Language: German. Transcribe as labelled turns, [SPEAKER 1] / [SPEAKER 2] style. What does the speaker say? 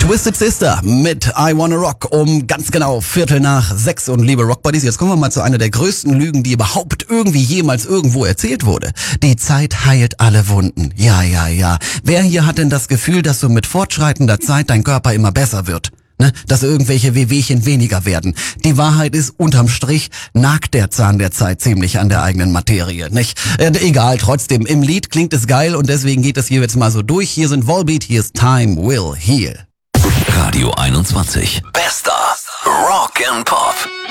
[SPEAKER 1] Twisted Sister mit I Wanna Rock um ganz genau 5:45. Und liebe Rock Buddies, jetzt kommen wir mal zu einer der größten Lügen, die überhaupt irgendwie jemals irgendwo erzählt wurde. Die Zeit heilt alle Wunden. Ja. Wer hier hat denn das Gefühl, dass so mit fortschreitender Zeit dein Körper immer besser wird? Ne, dass irgendwelche Wehwehchen weniger werden. Die Wahrheit ist, unterm Strich nagt der Zahn der Zeit ziemlich an der eigenen Materie, nicht? Egal, trotzdem, im Lied klingt es geil und deswegen geht es hier jetzt mal so durch. Hier sind Volbeat, hier ist Time Will Heal.
[SPEAKER 2] Radio 21. Bester Rock and Pop.